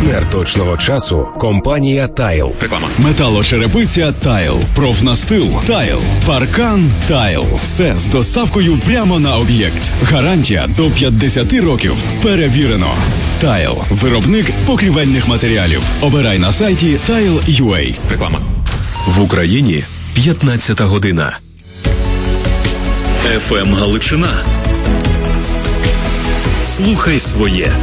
Партнер точного часу – компанія «Тайл». Реклама. Металочерепиця «Тайл». Профнастил «Тайл». Паркан «Тайл». Все з доставкою прямо на об'єкт. Гарантія до 50 років. Перевірено. «Тайл». Виробник покрівельних матеріалів. Обирай на сайті Tile.ua. Реклама. В Україні 15 година. ФМ Галичина. Слухай своє.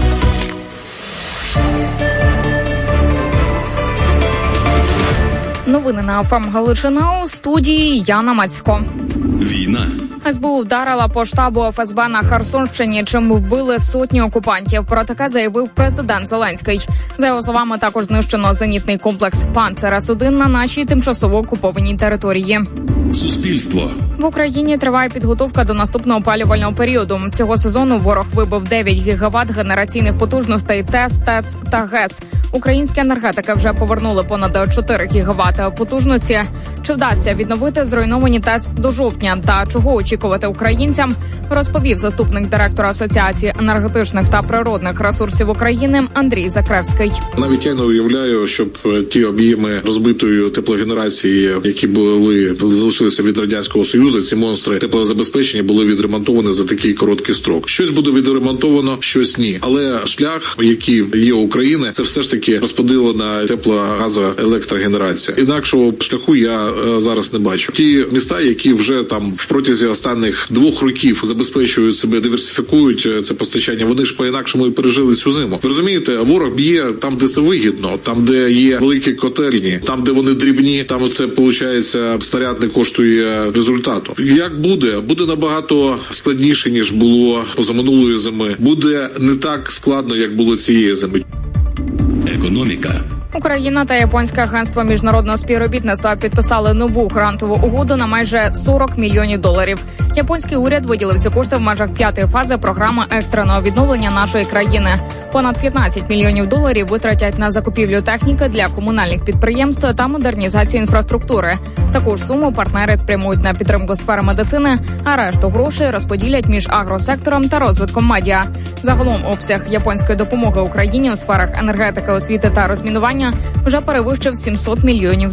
Новини на ФМ Галичина, у студії Яна Мацько. Війна. СБУ вдарила по штабу ФСБ на Херсонщині, чим вбили сотні окупантів. Про таке заявив президент Зеленський. За його словами, також знищено зенітний комплекс «Панцер С-1» на нашій тимчасово окупованій території. Суспільство. В Україні триває підготовка до наступного опалювального періоду. Цього сезону ворог вибив 9 гігават генераційних потужностей ТЕС, ТЕЦ та ГЕС. Українські енергетики вже повернули понад 4 гігавати потужності. Чи вдасться відновити зруйновані ТЕЦ до жовтня та чого очікувати українцям, розповів заступник директора Асоціації енергетичних та природних ресурсів України Андрій Закревський. Навіть я не уявляю, щоб ті об'єми розбитої теплогенерації, які залишилися від Радянського Союзу, ці монстри теплозабезпечення були відремонтовані за такий короткий строк. Щось буде відремонтовано, щось ні. Але шлях, який є у України, це все ж таки розподілена тепло-газоелектрогенерація. Інакшого шляху я зараз не бачу. Ті міста, які вже там протязі останніх 2 років забезпечують себе, диверсифікують це постачання, вони ж по-інакшому і пережили цю зиму. Ви розумієте, ворог б'є там, де це вигідно, там, де є великі котельні, там, де вони дрібні, там це, виходить, снаряд не коштує результату. Як буде? Буде набагато складніше, ніж було позаминулої зими. Буде не так складно, як було цієї зими. Економіка. Україна та Японське агентство міжнародного співробітництва підписали нову грантову угоду на майже $40 мільйонів. Японський уряд виділив ці кошти в межах 5-ї фази програми екстреного відновлення нашої країни. Понад $15 мільйонів витратять на закупівлю техніки для комунальних підприємств та модернізацію інфраструктури. Таку ж суму партнери спрямують на підтримку сфери медицини, а решту грошей розподілять між агросектором та розвитком медіа. Загалом обсяг японської допомоги Україні у сферах енергетики, освіти та розмінування вже перевищив $700 мільйонів.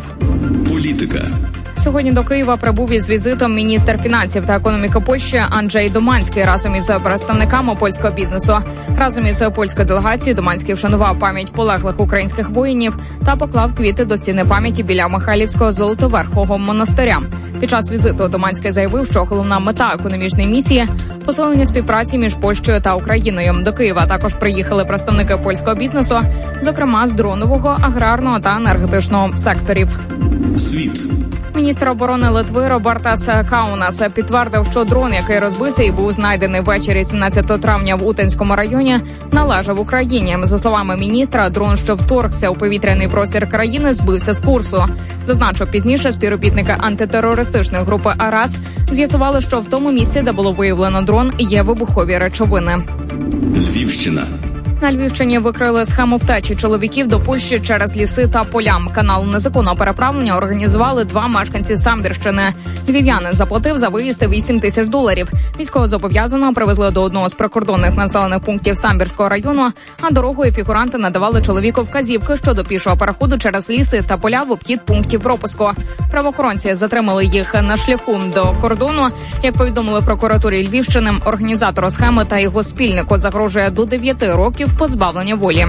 Політика. Сьогодні до Києва прибув із візитом міністр фінансів та економіки Польщі Анджей Доманський разом із представниками польського бізнесу. Разом із польською делегацією Доманський вшанував пам'ять полеглих українських воїнів та поклав квіти до стіни пам'яті біля Михайлівського Золотоверхового монастиря. Під час візиту Доманський заявив, що головна мета економічної місії – посилення співпраці між Польщею та Україною. До Києва також приїхали представники польського бізнесу, зокрема з дронового, аграрного та енергетичного секторів. Світ. Міністр оборони Литви Робертас Каунас підтвердив, що дрон, який розбився і був знайдений ввечері 17 травня в Утинському районі, належав Україні. За словами міністра, дрон, що вторгся у повітряний простір країни, збився з курсу. Зазначив пізніше, співробітники антитерористичної групи АРАС з'ясували, що в тому місці, де було виявлено дрон, є вибухові речовини. Львівщина. На Львівщині викрили схему втечі чоловіків до Польщі через ліси та поля. Канал незаконного переправлення організували 2 мешканці Самбірщини. Львів'янин заплатив за виїзд $8 тисяч. Військовозобов'язаного привезли до одного з прикордонних населених пунктів Самбірського району, а дорогою фігуранти надавали чоловіку вказівки щодо пішого переходу через ліси та поля в обхід пунктів пропуску. Правоохоронці затримали їх на шляху до кордону. Як повідомили в прокуратурі Львівщини, організатору схеми та його спільнику загрожує до 9 років позбавлення волі.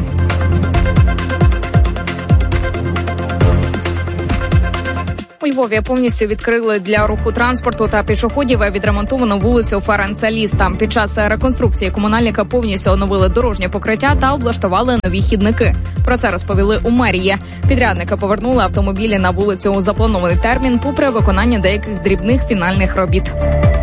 У Львові повністю відкрили для руху транспорту та пішоходів відремонтовану вулицю Ференца Ліста. Під час реконструкції комунальники повністю оновили дорожнє покриття та облаштували нові хідники. Про це розповіли у мерії. Підрядники повернули автомобілі на вулицю у запланований термін, попри виконання деяких дрібних фінальних робіт.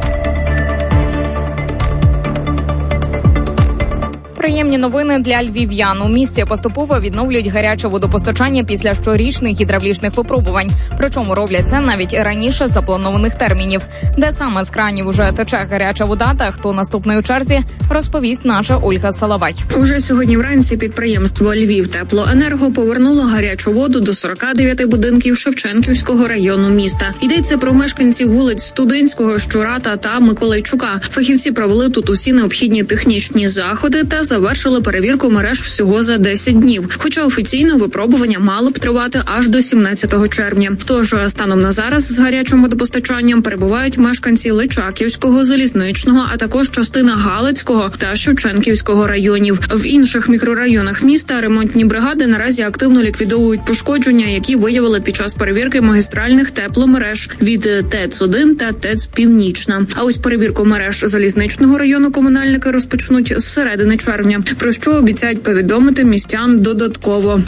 Приємні новини для львів'ян. У місті поступово відновлюють гаряче водопостачання після щорічних гідравлічних випробувань. Причому роблять це навіть раніше запланованих термінів. Де саме з кранів уже тече гаряча вода та хто наступний у черзі, розповість наша Ольга Салавай. Уже сьогодні вранці підприємство «Львівтеплоенерго» повернуло гарячу воду до 49 будинків Шевченківського району міста. Йдеться про мешканців вулиць Студентського, Щурата та Миколайчука. Фахівці провели тут усі необхідні технічні заходи та завершили завершили перевірку мереж всього за 10 днів, хоча офіційно випробування мало б тривати аж до 17 червня. Тож станом на зараз з гарячим водопостачанням перебувають мешканці Личаківського, Залізничного, а також частина Галицького та Шевченківського районів. В інших мікрорайонах міста ремонтні бригади наразі активно ліквідовують пошкодження, які виявили під час перевірки магістральних тепломереж від ТЕЦ-1 та ТЕЦ-Північна. А ось перевірку мереж Залізничного району комунальники розпочнуть з середини червня, про що обіцяють повідомити містян додатково.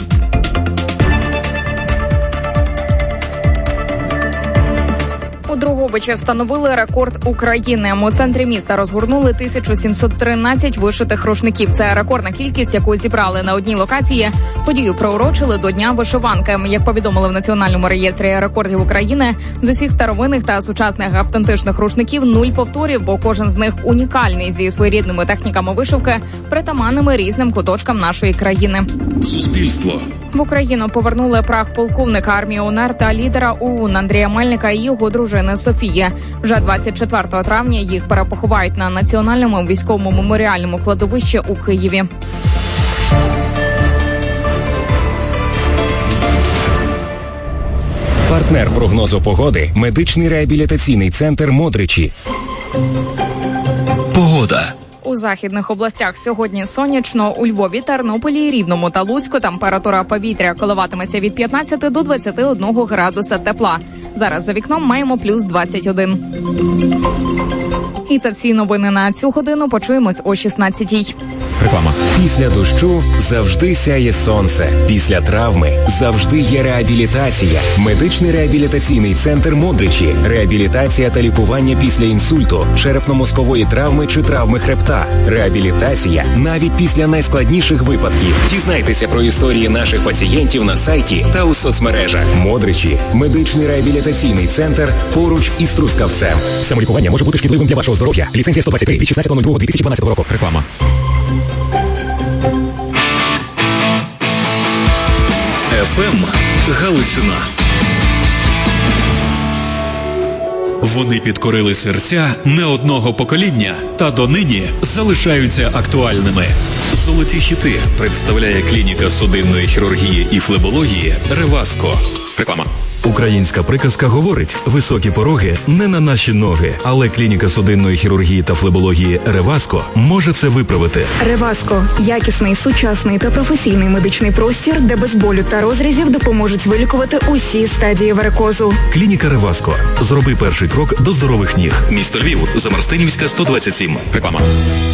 У Дрогобичі встановили рекорд України. У центрі міста розгорнули 1713 вишитих рушників. Це рекордна кількість, яку зібрали на одній локації. Подію приурочили до Дня вишиванки. Як повідомили в Національному реєстрі рекордів України, з усіх старовинних та сучасних автентичних рушників 0 повторів, бо кожен з них унікальний зі своєрідними техніками вишивки, притаманними різним куточкам нашої країни. Суспільство. В Україну повернули прах полковника армії УНР та лідера ОУН Андрія Мельника і його дружини Софії. Вже 24 травня їх перепоховають на Національному військовому меморіальному кладовищі у Києві. Партнер прогнозу погоди – медичний реабілітаційний центр «Модричі». Погода. У західних областях сьогодні сонячно, у Львові, Тернополі, Рівному та Луцьку температура повітря коливатиметься від 15 до 21 градуса тепла. Зараз за вікном маємо плюс 21. І це всі новини на цю годину. Почуємось о 16-й. Реклама. Після дощу завжди сяє сонце. Після травми завжди є реабілітація. Медичний реабілітаційний центр «Модричі». Реабілітація та лікування після інсульту, черепно-мозкової травми чи травми хребта. Реабілітація навіть після найскладніших випадків. Дізнайтеся про історії наших пацієнтів на сайті та у соцмережах. «Модричі» – медичний реабілітаційний центр поруч із Трускавцем. Самолікування може бути шкідливим для вашого здоров'я. Ліцензія 123 від 16.02.2012 року. Реклама. ФМ Галичина. Вони підкорили серця не одного покоління та донині залишаються актуальними. Золоті хіти представляє клініка судинної хірургії і флебології «Реваско». Реклама. Українська приказка говорить: високі пороги не на наші ноги, але клініка судинної хірургії та флебології «Реваско» може це виправити. «Реваско» – якісний, сучасний та професійний медичний простір, де без болю та розрізів допоможуть вилікувати усі стадії варикозу. Клініка «Реваско». Зроби перший крок до здорових ніг. Місто Львів, Замарстинівська, 127. Реклама.